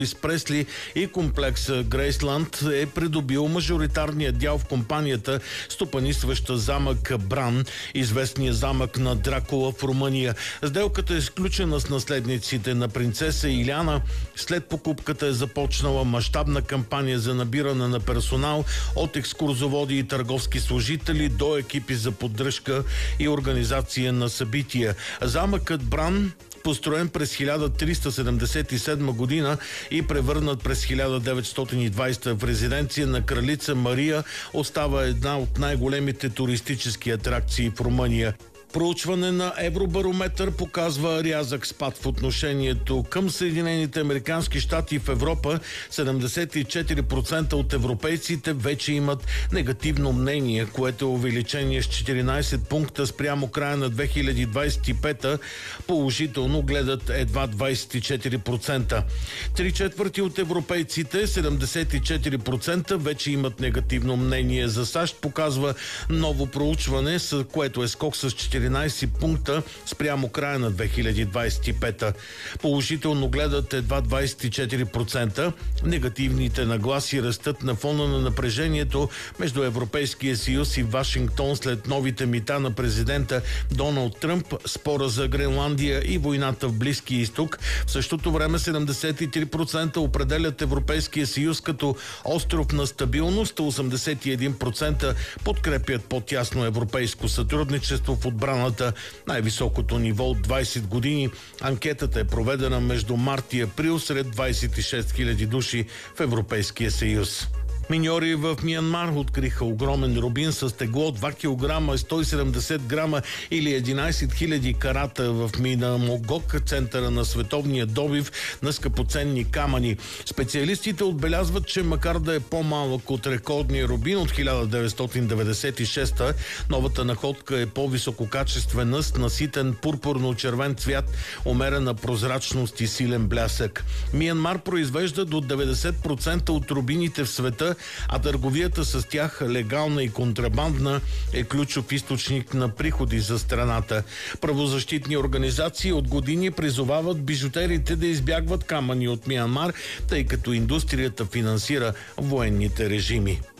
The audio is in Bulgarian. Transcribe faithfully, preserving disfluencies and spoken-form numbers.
Елвис Пресли и комплекса Грейсланд е придобил мажоритарния дял в компанията, стопанисваща замък Бран, известния замък на Дракула в Румъния. Сделката е сключена с наследниците на принцеса Иляна. След покупката е започнала мащабна кампания за набиране на персонал от екскурзоводи и търговски служители до екипи за поддръжка и организация на събития. Замъкът Бран, построен през хиляда триста седемдесет и седма година и превърнат през хиляда деветстотин и двадесета в резиденция на кралица Мария, остава една от най-големите туристически атракции в Румъния. Проучване на Евробарометър показва рязък спад в отношението към Съединените американски щати в Европа. седемдесет и четири процента от европейците вече имат негативно мнение, което е увеличение с четиринадесет пункта спрямо края на две хиляди двадесет и пета. Положително гледат едва двадесет и четири процента. Три четвърти от европейците, седемдесет и четири процента, вече имат негативно мнение за САЩ, показва ново проучване, с което е скок с четиринадесет пункта спрямо края на две хиляди двадесет и пета. Положително гледат едва двадесет и четири процента. Негативните нагласи растат на фона на напрежението между Европейския съюз и Вашингтон след новите мита на президента Доналд Тръмп, спора за Гренландия и войната в Близкия изток. В същото време седемдесет и три процента определят Европейския съюз като остров на стабилност, а осемдесет и един процента подкрепят по-тясно европейско сътрудничество в отбрана. Най-високото ниво от двадесет години. Анкетата е проведена между март и април сред двадесет и шест хиляди души в Европейския съюз. Миньори в Миянмар откриха огромен рубин с тегло два килограма, сто и седемдесет грама или единадесет хиляди карата в мина Могок, центъра на световния добив на скъпоценни камъни. Специалистите отбелязват, че макар да е по-малък от рекордния рубин от хиляда деветстотин деветдесет и шеста, новата находка е по-висококачествена с наситен пурпурно-червен цвят, умерена прозрачност и силен блясък. Миянмар произвежда до деветдесет процента от рубините в света, а търговията с тях, легална и контрабандна, е ключов източник на приходи за страната. Правозащитни организации от години призовават бижутерите да избягват камъни от Миянмар, тъй като индустрията финансира военните режими.